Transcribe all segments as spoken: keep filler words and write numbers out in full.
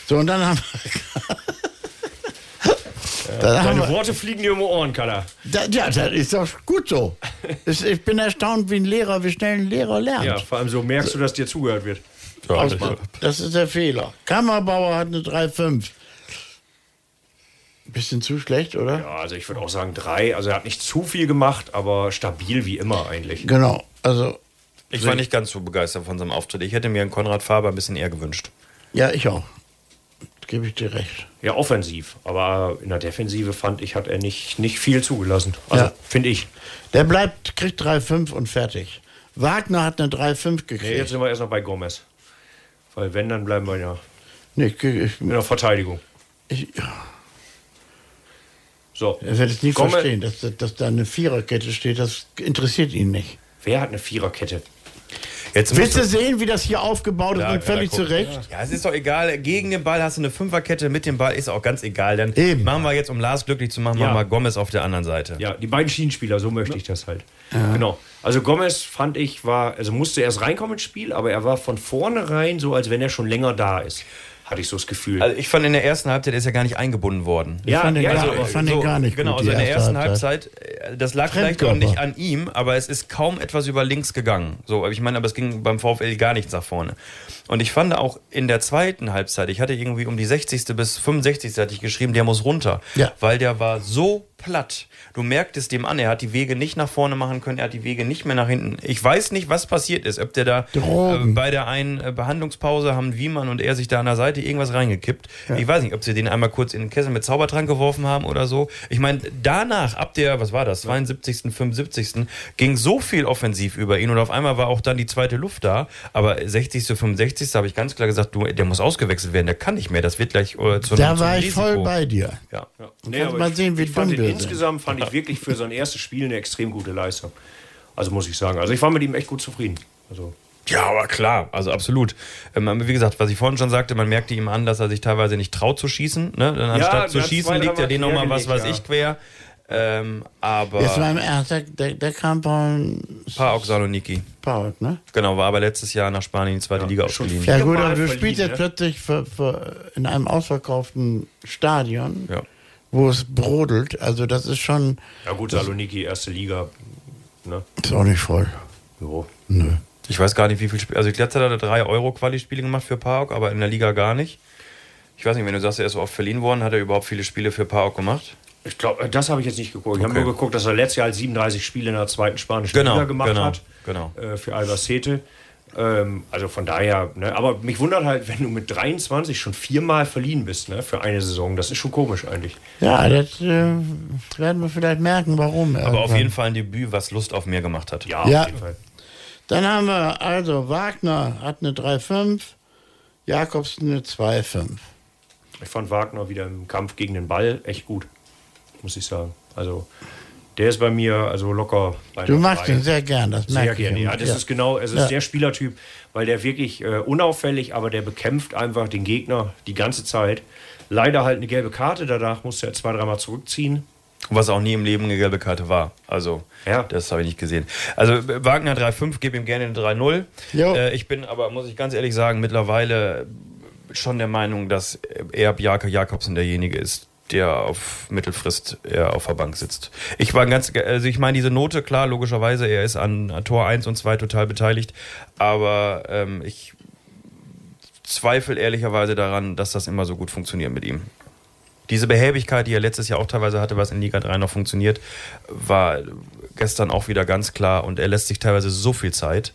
So, und dann haben wir... dann Deine haben wir, Worte fliegen dir um die Ohren, Kader. da, ja, das ist doch gut so. Ich, ich bin erstaunt, wie ein Lehrer, wie schnell ein Lehrer lernt. Ja, vor allem so merkst du, dass dir zugehört wird. Ja, das, das, das ist der Fehler. Kammerbauer hat eine drei Komma fünf. Bisschen zu schlecht, oder? Ja, also ich würde auch sagen drei. Also er hat nicht zu viel gemacht, aber stabil wie immer eigentlich. Genau, also... ich war nicht ganz so begeistert von seinem Auftritt. Ich hätte mir einen Konrad Faber ein bisschen eher gewünscht. Ja, ich auch. Gebe ich dir recht. Ja, offensiv. Aber in der Defensive fand ich, hat er nicht, nicht viel zugelassen. Also Ja. finde ich. Der bleibt, kriegt drei Komma fünf und fertig. Wagner hat eine drei Komma fünf Nee, gekriegt. jetzt sind wir erst noch bei Gomez. Weil wenn, dann bleiben wir ja Nee, ich, ich, in der Verteidigung. ich, ja, So. er wird es nie Gomez- verstehen, dass, dass da eine Viererkette steht. Das interessiert ihn nicht. Wer hat eine Viererkette? Jetzt Willst du musst du- sehen, wie das hier aufgebaut ist Ja, und völlig kann er zu gucken. Recht? Ja, es ist doch egal. Gegen den Ball hast du eine Fünferkette, mit dem Ball ist auch ganz egal. Dann Eben. machen wir jetzt, um Lars glücklich zu machen, Ja. machen wir Gomez auf der anderen Seite. Ja, die beiden Schienenspieler, so möchte ich das halt. Genau. Also Gomez fand ich war, also musste erst reinkommen ins Spiel, aber er war von vornherein so, als wenn er schon länger da ist. Hatte ich so das Gefühl. Also ich fand, in der ersten Halbzeit ist er gar nicht eingebunden worden. ja, fand ihn ja, gar- also, ich fand ihn gar nicht Genau, gut, also die in der erste ersten Halbzeit, äh, das lag vielleicht auch Fremdkörper. nicht an ihm, aber es ist kaum etwas über links gegangen. So, ich meine, aber es ging beim VfL gar nichts nach vorne. Und ich fand auch in der zweiten Halbzeit, ich hatte irgendwie um die sechzigste bis fünfundsechzigste hatte ich geschrieben, der muss runter. Ja. Weil der war so platt. Du merktest dem an, er hat die Wege nicht nach vorne machen können, er hat die Wege nicht mehr nach hinten. Ich weiß nicht, was passiert ist. Ob der da äh, Drogen. bei der einen äh, Behandlungspause haben Wiemann und er sich da an der Seite irgendwas reingekippt. Ich weiß nicht, ob sie den einmal kurz in den Kessel mit Zaubertrank geworfen haben oder so. Ich meine, danach, ab der, was war das, zweiundsiebzigsten, fünfundsiebzigsten ging so viel offensiv über ihn und auf einmal war auch dann die zweite Luft da. Aber sechzigste, fünfundsechzigste habe ich ganz klar gesagt, du, der muss ausgewechselt werden, der kann nicht mehr, das wird gleich äh, zu Da einem war zum ich Risiko. voll bei dir. Ja. Ja. kannst mal sehen, wie ich fand dumm ihn wir sind. insgesamt fand ich wirklich für sein erstes Spiel eine extrem gute Leistung. Also muss ich sagen. Also ich war mit ihm echt gut zufrieden. Also Ja, aber klar, also absolut. Ähm, wie gesagt, was ich vorhin schon sagte, man merkte ihm an, dass er sich teilweise nicht traut zu schießen. Ne? Dann anstatt zu der hat schießen, zwei, liegt er dreimal den nochmal quer was weiß gelegt, ich quer. Ähm, aber Jetzt war im Ernst, der, der, der kam von PAOK Saloniki. Pauk, ne? Genau, war aber letztes Jahr nach Spanien in die zweite Ja, Liga schon ausgeliehen. viel. Ja gut, Viermal aber du verliehen, spielst jetzt ne? plötzlich für, für in einem ausverkauften Stadion, Ja. wo es brodelt. Also das ist schon, ja gut, Saloniki, erste Liga. Ne? ist auch nicht voll. Jo. Nö. Ich weiß gar nicht, wie viel Spiele. Also, letztes Jahr hat er drei Euro Quali-Spiele gemacht für PAOK, aber in der Liga gar nicht. Ich weiß nicht, wenn du sagst, er ist so oft verliehen worden, hat er überhaupt viele Spiele für PAOK gemacht? Ich glaube, das habe ich jetzt nicht geguckt. Ich habe Okay. nur geguckt, dass er letztes Jahr halt siebenunddreißig Spiele in der zweiten spanischen Genau, Liga gemacht genau, hat. genau. Äh, für Albacete. Ähm, also von daher, ne? Aber mich wundert halt, wenn du mit dreiundzwanzig schon viermal verliehen bist, ne? Für eine Saison. Das ist schon komisch eigentlich. Ja, das äh, werden wir vielleicht merken, warum. Aber auf jeden Fall ein Debüt, was Lust auf mehr gemacht hat. Ja, Ja. auf jeden Fall. Dann haben wir also Wagner hat eine drei Komma fünf, Jakobsen eine zwei Komma fünf. Ich fand Wagner wieder im Kampf gegen den Ball echt gut, muss ich sagen. Also der ist bei mir also locker bei Du einer magst drei. ihn sehr gern, das Sehr merke ich. gerne. Ja, immer. das Ja. ist genau, es ist Ja. der Spielertyp, weil der wirklich äh, unauffällig, aber der bekämpft einfach den Gegner die ganze Zeit. Leider halt eine gelbe Karte, danach musste er zwei, dreimal zurückziehen. Was auch nie im Leben eine gelbe Karte war. Also, Ja. das habe ich nicht gesehen. Also, Wagner drei Komma fünf, gebe ihm gerne eine drei null. Jo. Äh, ich bin aber, muss ich ganz ehrlich sagen, mittlerweile schon der Meinung, dass eher Bjarke Jakobsen derjenige ist, der auf Mittelfrist eher auf der Bank sitzt. Ich war ganz, also ich meine, diese Note, klar, logischerweise, er ist an Tor eins und zwei total beteiligt, aber ähm, ich zweifle ehrlicherweise daran, dass das immer so gut funktioniert mit ihm. Diese Behäbigkeit, die er letztes Jahr auch teilweise hatte, was in Liga drei noch funktioniert, war gestern auch wieder ganz klar und er lässt sich teilweise so viel Zeit.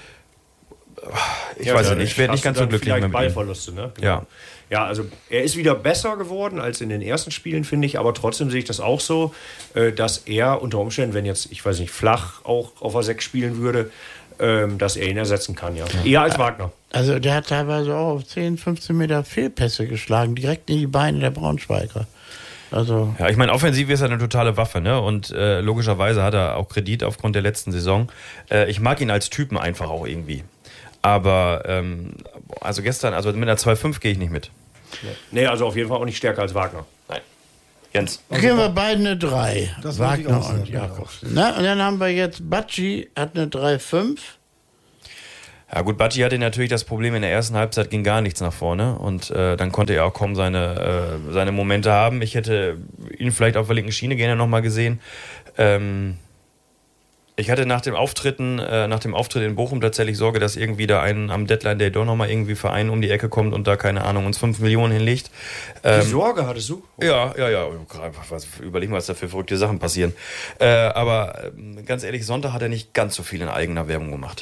Ich Ja, weiß es dadurch nicht, ich werde nicht hast ganz du so dann glücklich mehr vielleicht mit ihm. Ballverluste, ne? Ja. Ja, also er ist wieder besser geworden als in den ersten Spielen, finde ich, aber trotzdem sehe ich das auch so, äh, dass er unter Umständen, wenn jetzt, ich weiß nicht, Flach auch auf der sechs spielen würde, ähm, dass er ihn ersetzen kann, ja. Eher als Wagner. Also der hat teilweise auch auf zehn, fünfzehn Meter Fehlpässe geschlagen, direkt in die Beine der Braunschweiger. Also Ja, ich meine, offensiv ist er eine totale Waffe, ne? Und äh, logischerweise hat er auch Kredit aufgrund der letzten Saison. Äh, ich mag ihn als Typen einfach auch irgendwie. Aber ähm, also gestern, also mit einer zwei Komma fünf gehe ich nicht mit. Nee, also auf jeden Fall auch nicht stärker als Wagner. Nein. Jens. geben wir beide eine drei. Das wollte ich Wagner auch sagen, und ja. Jakobsen. Na, und dann haben wir jetzt Bacci hat eine drei Komma fünf. Ja gut, Bacci hatte natürlich das Problem, in der ersten Halbzeit ging gar nichts nach vorne und äh, dann konnte er auch kaum seine, äh, seine Momente haben. Ich hätte ihn vielleicht auf der linken Schiene gerne nochmal gesehen. Ähm, ich hatte nach dem Auftritten, äh, nach dem Auftritt in Bochum tatsächlich Sorge, dass irgendwie da ein am Deadline Day doch nochmal irgendwie Verein um die Ecke kommt und da, keine Ahnung, uns fünf Millionen hinlegt. Ähm, Die Sorge hattest du? Ja, ja, ja. Was, überleg mal, was da für verrückte Sachen passieren. Äh, aber äh, ganz ehrlich, Sonntag hat er nicht ganz so viel in eigener Werbung gemacht.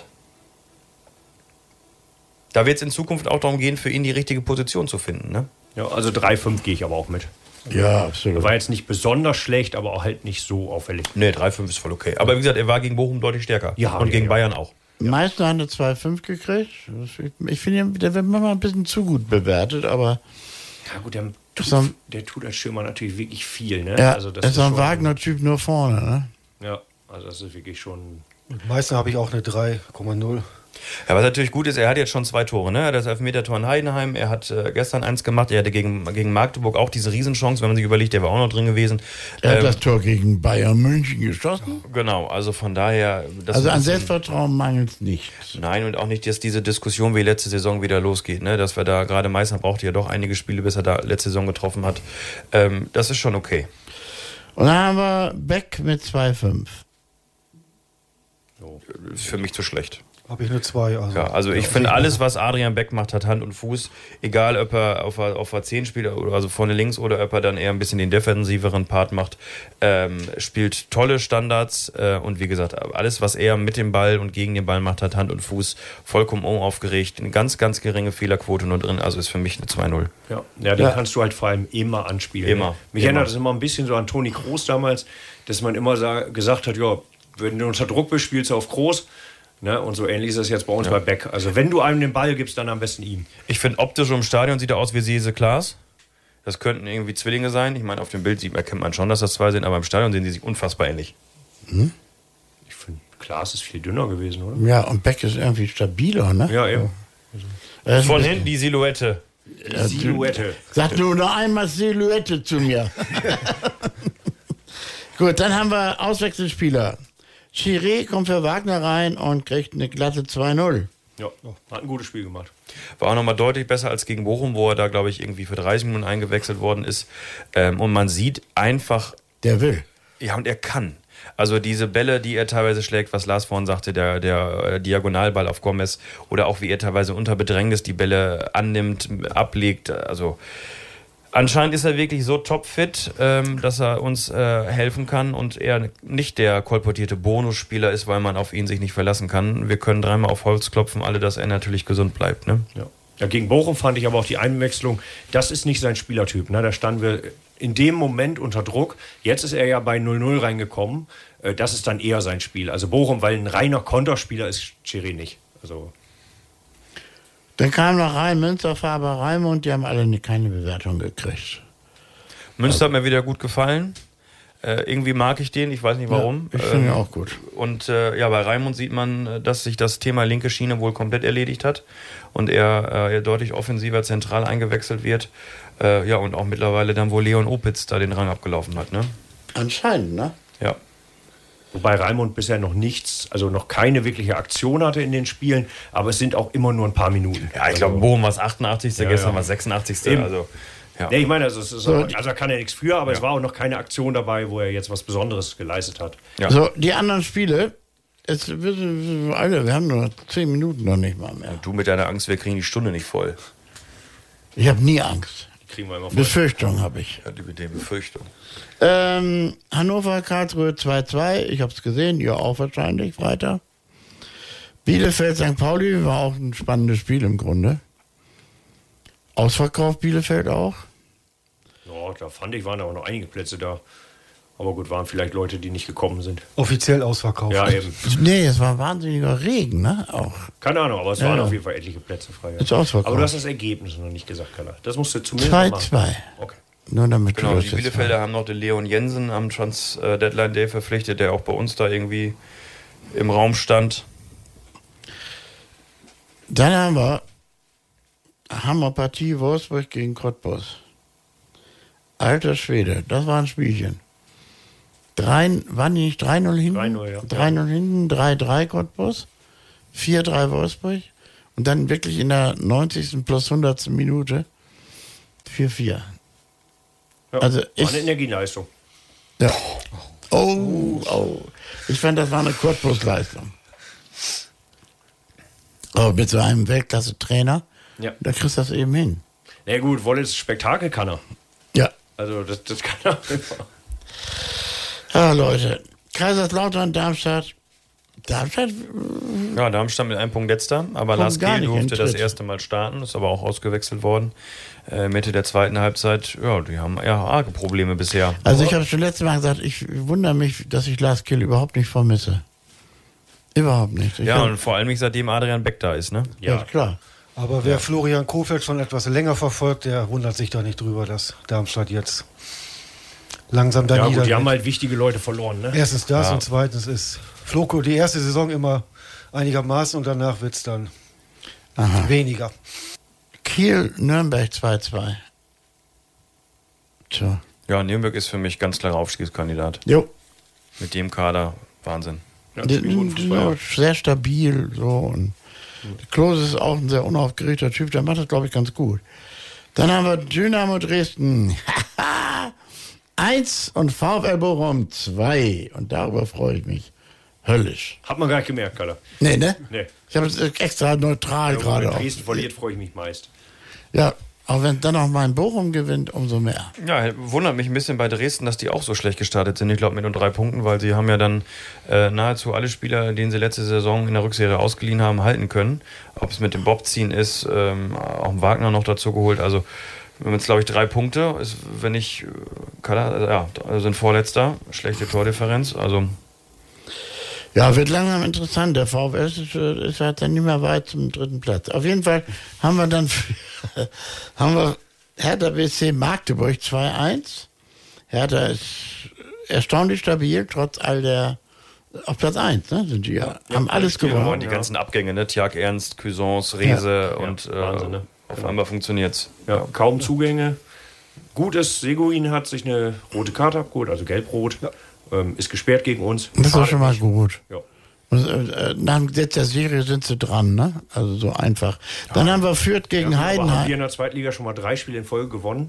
Da wird es in Zukunft auch darum gehen, für ihn die richtige Position zu finden, ne? Ja, also drei fünf gehe ich aber auch mit. Ja, absolut. War jetzt nicht besonders schlecht, aber auch halt nicht so auffällig. Nee, drei fünf ist voll okay. Aber wie gesagt, er war gegen Bochum deutlich stärker. Ja, und ja, gegen ja. Bayern auch. Meister hat eine zwei fünf gekriegt. Ich finde, der wird manchmal ein bisschen zu gut bewertet, aber. Ja, gut, der tut, So ein- der tut als Stürmer natürlich wirklich viel, ne? Ja, also das ist so ein schon- Wagner-Typ nur vorne, ne? Ja, also das ist wirklich schon. Mit Meister habe ich auch eine drei Komma null. Ja, was natürlich gut ist, er hat jetzt schon zwei Tore, ne? Er hat das Elfmeter-Tor in Heidenheim, er hat äh, gestern eins gemacht, er hatte gegen, gegen Magdeburg auch diese Riesenchance, wenn man sich überlegt, der war auch noch drin gewesen. Er hat Ähm, das Tor gegen Bayern München geschossen. Genau, also von daher... Das Also ist an ein bisschen- Selbstvertrauen mangelt es nicht. Nein, und auch nicht, dass diese Diskussion wie letzte Saison wieder losgeht, ne? Dass wir da, gerade Meißner brauchte ja doch einige Spiele, bis er da letzte Saison getroffen hat. Ähm, das ist schon okay. Und dann haben wir Beck mit zwei fünf. Ist für mich zu schlecht. Habe ich eine zwei. Also, Ja, also ich ja, finde, sehe alles, was Adrian Beck macht, hat Hand und Fuß. Egal, ob er auf der, auf der zehn spielt, oder also vorne links, oder ob er dann eher ein bisschen den defensiveren Part macht. Ähm, spielt tolle Standards äh, und wie gesagt, alles, was er mit dem Ball und gegen den Ball macht, hat Hand und Fuß. Vollkommen unaufgeregt. Eine ganz, ganz geringe Fehlerquote nur drin. Also ist für mich eine zwei null. Ja, ja den Ja. kannst du halt vor allem immer anspielen. Immer. Mich Immer. erinnert das immer ein bisschen so an Toni Kroos damals, dass man immer sa- gesagt hat, ja, wenn du unter Druck bist, spielst du auf Kroos. Ne? Und so ähnlich ist das jetzt bei uns Ja. bei Beck. Also wenn du einem den Ball gibst, dann am besten ihm. Ich finde, optisch im Stadion sieht er aus wie Sese Klaas. Das könnten irgendwie Zwillinge sein. Ich meine, auf dem Bild sieht, erkennt man schon, dass das zwei sind, aber im Stadion sehen die sich unfassbar ähnlich. Ich finde, Klaas ist viel dünner gewesen, oder? Ja, und Beck ist irgendwie stabiler, ne? Ja, eben. Er ist ein Von bisschen- hinten die Silhouette. Ja, Silhouette. Sag nur noch einmal Silhouette zu mir. Gut, dann haben wir Auswechselspieler. Chiré kommt für Wagner rein und kriegt eine glatte zwei null. Ja, hat ein gutes Spiel gemacht. War auch nochmal deutlich besser als gegen Bochum, wo er da, glaube ich, irgendwie für dreißig Minuten eingewechselt worden ist. Ähm, und man sieht einfach, Der will. ja, und er kann. Also diese Bälle, die er teilweise schlägt, was Lars vorhin sagte, der, der äh, Diagonalball auf Gomez, oder auch wie er teilweise unter Bedrängnis die Bälle annimmt, ablegt, also anscheinend ist er wirklich so topfit, ähm, dass er uns äh, helfen kann und er nicht der kolportierte Bonusspieler ist, weil man auf ihn sich nicht verlassen kann. Wir können dreimal auf Holz klopfen, alle, dass er natürlich gesund bleibt. Ne? Ja. Ja, gegen Bochum fand ich aber auch die Einwechslung, das ist nicht sein Spielertyp. Ne? Da standen wir in dem Moment unter Druck. Jetzt ist er ja bei null null reingekommen. Äh, Das ist dann eher sein Spiel. Also Bochum, weil ein reiner Konterspieler ist Chiré nicht. Also Dann kam noch rein Münster, Faber, Raimund, die haben alle nie- keine Bewertung gekriegt. Münster hat mir wieder gut gefallen. Äh, irgendwie mag ich den, ich weiß nicht warum. Ja, ich finde ihn Ähm, auch gut. Und äh, ja, bei Raimund sieht man, äh, dass sich das Thema linke Schiene wohl komplett erledigt hat und er äh, deutlich offensiver zentral eingewechselt wird. Äh, ja, und auch mittlerweile dann wohl Leon Opitz da den Rang abgelaufen hat. Ne? Anscheinend, ne? Ja. Wobei Raimund bisher noch nichts, also noch keine wirkliche Aktion hatte in den Spielen, aber es sind auch immer nur ein paar Minuten. Ja, ich glaube, Bochum war es achtundachtzigste, Ja, gestern ja. war es sechsundachtzigste Eben. Also, ja. Nee, ich meine, also, es ist, So, also er kann ja nichts für, aber es war auch noch keine Aktion dabei, wo er jetzt was Besonderes geleistet hat. Ja. So, die anderen Spiele, es, wir, sind, Alter, wir haben nur zehn Minuten noch nicht mal mehr. Du mit deiner Angst, wir kriegen die Stunde nicht voll. Ich habe nie Angst. Die kriegen wir immer voll. Befürchtung habe ich. Ja, mit der Befürchtung. Ähm, Hannover, Karlsruhe zwei zwei, ich habe es gesehen, ihr auch wahrscheinlich, weiter. Bielefeld, Sankt Pauli war auch ein spannendes Spiel im Grunde. Ausverkauft Bielefeld auch. Ja, da fand ich, waren aber noch einige Plätze da. Aber gut, waren vielleicht Leute, die nicht gekommen sind. Offiziell ausverkauft. Ja, eben. Nee, es war wahnsinniger Regen, ne? Auch. Keine Ahnung, aber es Ja, waren ja. auf jeden Fall etliche Plätze frei. Ja. Ist ausverkauft. Aber du hast das Ergebnis noch nicht gesagt, Carla. Das musst du zumindest zwei machen. zwei. Okay. Nur damit Genau, du die das jetzt Bielefelder haben noch den Leon Jensen am Trans-Deadline Day verpflichtet, der auch bei uns da irgendwie im Raum stand. Dann haben wir Hammerpartie Wolfsburg gegen Cottbus. Alter Schwede, das war ein Spielchen. Drei, waren die nicht drei null hinten? drei null, ja. drei null hinten, drei drei Cottbus, vier drei Wolfsburg. Und dann wirklich in der neunzigsten plus hundertsten Minute vier vier. Ja, Also war ich- eine Energieleistung. Ja. Oh, oh. Ich fand, das war eine Kurzbusleistung. Aber mit so einem Weltklasse-Trainer, Ja. da kriegst du das eben hin. Na ja, gut, Wollitz Spektakel kann er. Ja. Also das, das kann er immer. Ja, Leute. Kaiserslautern, Darmstadt. Darmstadt, Ja, Darmstadt mit einem Punkt letzter, aber Lars gar Kehl nicht in durfte das Tritt. erste Mal starten, ist aber auch ausgewechselt worden. Äh, Mitte der zweiten Halbzeit, ja, die haben ja arge Probleme bisher. also ich habe schon letztes Mal gesagt, ich wundere mich, dass ich Lars Kill überhaupt nicht vermisse. Überhaupt nicht. Ich Ja, hab- und vor allem nicht seitdem Adrian Beck da ist, ne? ja, Ja, klar. Aber wer Florian Kohfeldt schon etwas länger verfolgt, der wundert sich da nicht drüber, dass Darmstadt jetzt langsam da ja gut, niedergeht. die haben halt wichtige Leute verloren, ne? Erstens das Ja. und zweitens ist Floko die erste Saison immer einigermaßen und danach wird es dann Aha. weniger. Kiel, Nürnberg zwei zwei. Tja. Ja, Nürnberg ist für mich ganz klarer Aufstiegskandidat. Jo. Mit dem Kader, Wahnsinn. Ja, Die, spielen guten die sind Fußball. auch sehr stabil. So. Und Klose ist auch ein sehr unaufgeregter Typ, der macht das, glaube ich, ganz gut. Dann haben wir Dynamo Dresden. Eins und VfL Bochum zwei. Und darüber freue ich mich höllisch. Hat man gar nicht gemerkt, Kalle. Nee, ne? Nee. Ich habe es extra neutral Ja, gerade wenn auch. Dresden verliert, freue ich mich meist. Ja, auch wenn dann noch mein Bochum gewinnt, umso mehr. Ja, wundert mich ein bisschen bei Dresden, dass die auch so schlecht gestartet sind. Ich glaube mit nur drei Punkten, weil sie haben ja dann äh, nahezu alle Spieler, denen sie letzte Saison in der Rückserie ausgeliehen haben, halten können. Ob es mit dem Bobziehen ist, ähm, auch Wagner noch dazu geholt. Also wir haben jetzt, glaube ich, drei Punkte. Ist, wenn ich, äh, Kader, ja, also sind Vorletzter, schlechte Tordifferenz. Also Ja, wird langsam interessant. Der VfL ist, äh, ist halt dann nicht mehr weit zum dritten Platz. Auf jeden Fall haben wir dann haben wir Hertha B S C Magdeburg zwei eins. Hertha ist erstaunlich stabil, trotz all der auf Platz eins, ne, sind die ja. haben alles Spiel ja, und gewonnen. die Ja. ganzen Abgänge, ne? Tjag Ernst, Cuisance, Rese Ja. und Ja, äh, Wahnsinn, ne? auf Genau. einmal funktioniert's. Ja, kaum Zugänge. Gut ist, Seguin hat sich eine rote Karte abgeholt, also gelb-rot. Ähm, ist gesperrt gegen uns. Das ist doch Schadet schon mal nicht. gut. Ja. Und, äh, nach dem Gesetz der Serie sind sie dran, ne? Also so einfach. Dann haben wir Fürth gegen Ja, aber haben wir Heidenheim. in der Zweitliga schon mal drei Spiele in Folge gewonnen.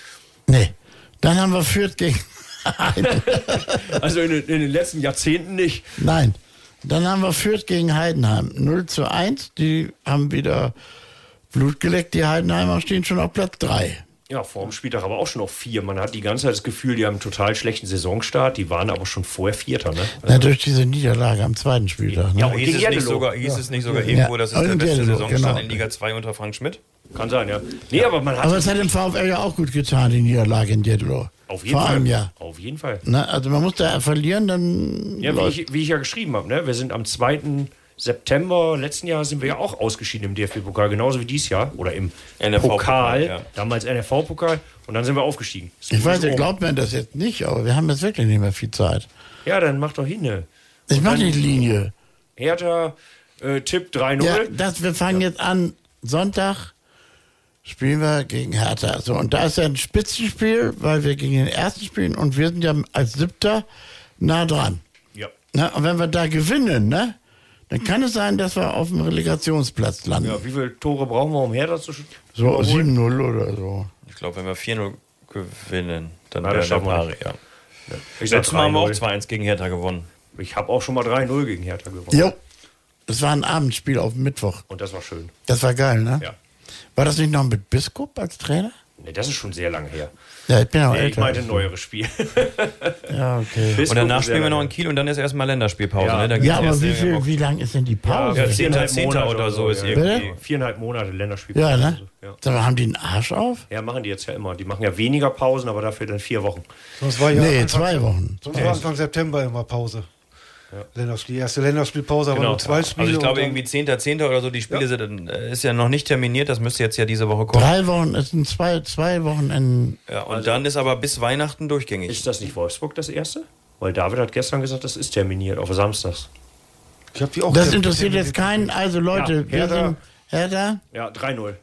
Nee. Dann haben wir Fürth gegen Heidenheim. Also in, den- in den letzten Jahrzehnten nicht. Nein. Dann haben wir Fürth gegen Heidenheim. null zu eins. Die haben wieder Blut geleckt. Die Heidenheimer stehen schon auf Platz drei. Ja, vor dem Spieltag aber auch schon auf vier. Man hat die ganze Zeit das Gefühl, die haben einen total schlechten Saisonstart. Die waren aber schon vorher Vierter. Ne? Na, durch diese Niederlage am zweiten Spieltag. Ne? Ja, und Hieß, gegen es nicht, Erdelo. sogar, hieß es nicht sogar irgendwo, Ja, dass es der und beste Erdelo, Saisonstand genau. in Liga zwei unter Frank Schmidt? Kann sein, ja. Nee, aber man hat. Aber es hat dem VfL ja auch gut getan, die Niederlage in Jedlo. auf jeden Vor Fall. einem Jahr. Auf jeden Fall. Ne? Also man muss da verlieren, dann Ja, wie läuft. ich, wie ich ja geschrieben habe, ne? Wir sind am zweiten September letzten Jahr sind wir ja auch ausgeschieden im D F B-Pokal, genauso wie dieses Jahr. Oder im N F V-Pokal, Pokal, ja. damals N F V-Pokal. Und dann sind wir aufgestiegen. Ist Ich weiß, gut ihr rum. glaubt mir das jetzt nicht, aber wir haben jetzt wirklich nicht mehr viel Zeit. Ja, dann mach doch hin. Ne? Ich mache nicht Linie. Hertha, äh, Tipp drei null. Ja, das, wir fangen jetzt an. Sonntag spielen wir gegen Hertha. So, und da ist ja ein Spitzenspiel, weil wir gegen den ersten spielen und wir sind ja als Siebter nah dran. Ja. Na, und wenn wir da gewinnen, ne, dann kann es sein, dass wir auf dem Relegationsplatz landen. Ja, wie viele Tore brauchen wir, um Hertha zu sch- so überholen? sieben null oder so. Ich glaube, wenn wir vier null gewinnen, dann Na, wäre das der schaffen wir Pari, nicht. ja. Ich sag Letztes Mal haben wir auch drei null. zwei eins gegen Hertha gewonnen. Ich habe auch schon mal drei null gegen Hertha gewonnen. Jo. Das war ein Abendspiel auf dem Mittwoch. Und das war schön. Das war geil, ne? Ja. War das nicht noch mit Biskup als Trainer? Nee, das ist schon sehr lange her. Ja, ich bin auch Nee, ich älter. meinte ein neueres Spiel. Ja, okay. Und danach Biskup spielen wir sehr noch lange in Kiel und dann ist erstmal Länderspielpause. Ja. Ne? Dann Ja, geht's aber erst wie in- viel, wie lang ist denn die Pause? Ja, Ja, zehnter, zehnter Monate oder so ist ja. irgendwie. Bitte? Viereinhalb Monate Länderspiel. Ja, ne? Ja. Sag mal, haben die einen Arsch auf? ja, machen die jetzt ja immer. Die machen ja weniger Pausen, aber dafür dann vier Wochen. Sonst war ja Nee, Anfang, zwei Wochen. Sonst war Anfang September immer Pause. Länderspiel, erste Länderspielpause, aber Genau. nur zwei Spiele. Also ich glaube und dann- irgendwie zehnter, zehnter oder so, die Spiele sind, äh, ist ja noch nicht terminiert, das müsste jetzt ja diese Woche kommen. Drei Wochen, es sind zwei, zwei Wochenenden. Ja, und dann ist aber bis Weihnachten durchgängig. Ist das nicht Wolfsburg das erste? Weil David hat gestern gesagt, das ist terminiert, auf Samstags. Ich hab die auch Das sehr- interessiert jetzt keinen. Also Leute, Ja, wir Hertha. sind Hertha. Ja, drei null.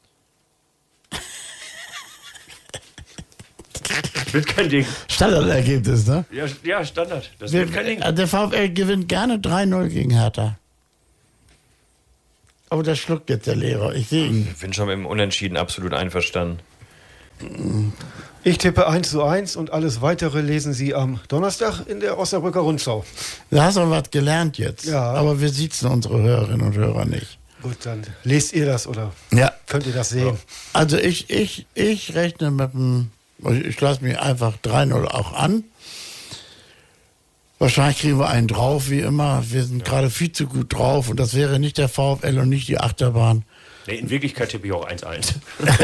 Wird kein Ding. Standardergebnis, ne? Ja, ja Standard. Das Wir, wird kein Ding. äh, der VfL gewinnt gerne drei null gegen Hertha. Oh, das schluckt jetzt der Lehrer. Ich sehe ihn. Ich bin schon mit dem Unentschieden absolut einverstanden. Ich tippe eins zu eins und alles Weitere lesen Sie am Donnerstag in der Osnabrücker Rundschau. Du hast auch was gelernt jetzt. Ja. Aber wir sitzen unsere Hörerinnen und Hörer nicht. Gut, dann lest ihr das oder Ja. könnt ihr das sehen? Also ich, ich, ich rechne mit dem, ich lasse mich einfach drei null auch an. Wahrscheinlich kriegen wir einen drauf, wie immer. Wir sind gerade viel zu gut drauf und das wäre nicht der VfL und nicht die Achterbahn. Nee, in Wirklichkeit tippe ich auch eins eins.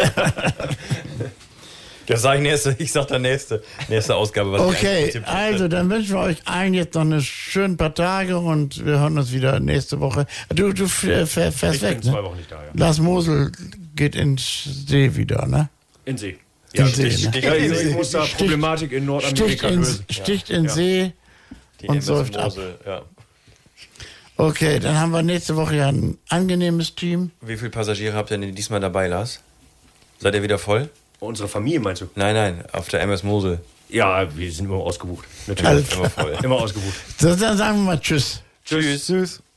Das sage ich nächste, ich sag dann nächste, nächste Ausgabe. Was Okay, also dann wünschen wir euch allen jetzt noch eine schöne paar Tage und wir hören uns wieder nächste Woche. Du, du fährst Ich weg, bin zwei ne? Wochen nicht da, ja. Lars Mosel geht ins See wieder, ne? In See. In Ja, See, Stich, ne? Stich, ja, ich, ich Stich- muss da Stich- Problematik in Sticht Nordamerika in, lösen. sticht in Ja. See und säuft ab. Ja. Okay, dann haben wir nächste Woche ja ein angenehmes Team. Wie viele Passagiere habt ihr denn diesmal dabei, Lars? Seid ihr wieder voll? Unsere Familie, meinst du? Nein, nein, auf der M S Mosel. Ja, wir sind immer ausgebucht. Alles Natürlich. klar. Immer voll. Immer ausgebucht. So, dann sagen wir mal Tschüss. Tschüss. Tschüss.